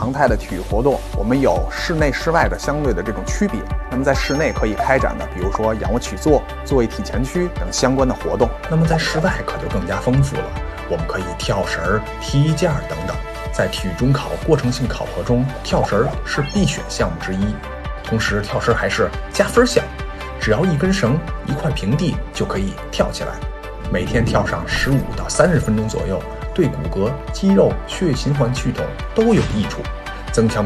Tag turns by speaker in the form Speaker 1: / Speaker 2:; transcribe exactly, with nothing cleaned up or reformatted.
Speaker 1: 常态的体育活动，我们有室内室外的相对的这种区别。那么在室内可以开展的，比如说仰卧起坐、坐位体前屈等相关的活动。
Speaker 2: 那么在室外可就更加丰富了，我们可以跳绳、踢毽等等。在体育中考过程性考核中，跳绳是必选项目之一，同时跳绳还是加分项，只要一根绳、一块平地就可以跳起来。每天跳上十五到三十分钟左右，对骨骼、肌肉、血液循环系统都有益处，增强